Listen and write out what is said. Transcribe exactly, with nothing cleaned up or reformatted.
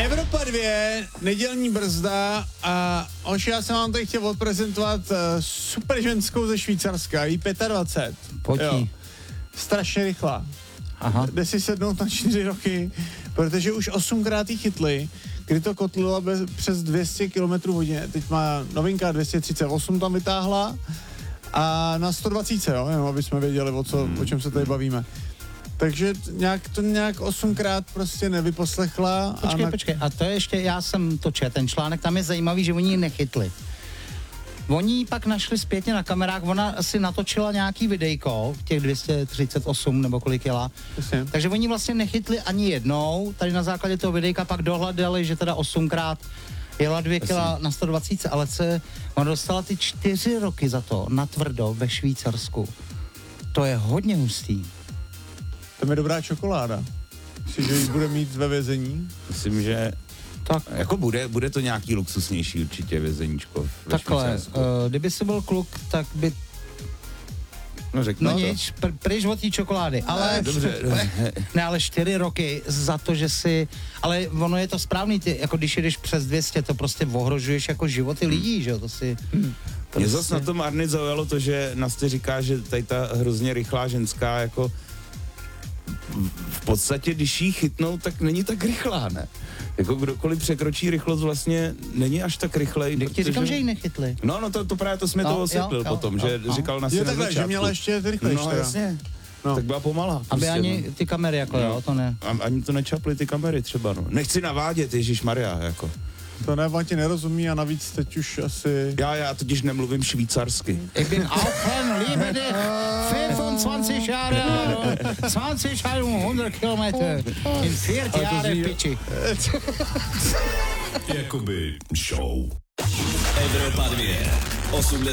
Evropa dvě, nedělní brzda a oši, já jsem vám tady chtěl odprezentovat uh, super ženskou ze Švýcarska, jí dvacet pět. Pojď. Strašně rychlá. Aha. Jde si sednout na čtyři roky, protože už osmkrát jí chytli, kdy to kotlila bez, přes dvě stě kilometrů hodině. Teď má novinka dvě stě třicet osm tam vytáhla a na sto dvacet, jo, jenom aby jsme věděli, o, co, hmm. o čem se tady bavíme. Takže nějak to nějak osmkrát prostě nevyposlechla. Počkej, a na... počkej, a to je ještě, já jsem to četl, ten článek, tam je zajímavý, že oni ji nechytli. Oni ji pak našli zpětně na kamerách, ona si natočila nějaký videjko, těch dvě stě třicet osm nebo kolik jela. Jasně. Takže oni vlastně nechytli ani jednou, tady na základě toho videjka pak dohledali, že teda osmkrát jela dvě kila na sto dvacet, ale se, ona dostala ty čtyři roky za to, natvrdo, ve Švýcarsku. To je hodně hustý. To je dobrá čokoláda. Myslíš, že ji bude mít ve vězení? Myslím, že tak. Jako bude, bude to nějaký luxusnější určitě vězeníčko. Takhle, uh, kdyby jsi byl kluk, tak by... No řekni no to. nic, pr- pryč od té čokolády, ale... Ne, dobře. Ne, ale čtyři roky za to, že si... Ale ono je to správný, ty, jako když jdeš přes dvě stě, to prostě ohrožuješ jako životy lidí, že jo, to si... Hmm. Mě zase na tom Arny zaujalo to, že Nasty říká, že tady ta hrozně rychlá ženská jako... V podstatě, když jí chytnou, tak není tak rychlá, ne? Jako kdokoliv překročí rychlost vlastně není až tak rychlej. Když ti říkám, že ji nechytli. No, no to, to právě to jsme no, to osvětlil potom, jo, že jo, říkal na jo, na takhle, začátku. že měla ještě rychlejší. No, jasně. No. Tak byla pomalá. Aby Prostě, ani no. ty kamery, jako no. jo, to ne. Ani to nečaply ty kamery třeba, no. Nechci navádět, ježišmarja, jako. To ne, on ti nerozumí a navíc teď už asi... Já, já totiž nemluvím švýcarsky. Ich bin auch ein liebe dich, dvacet Jahre, dvacet Jahre, hundert Kilometer, in vier Jahre piči. Jakoby show. Evropa dvě, osmdesát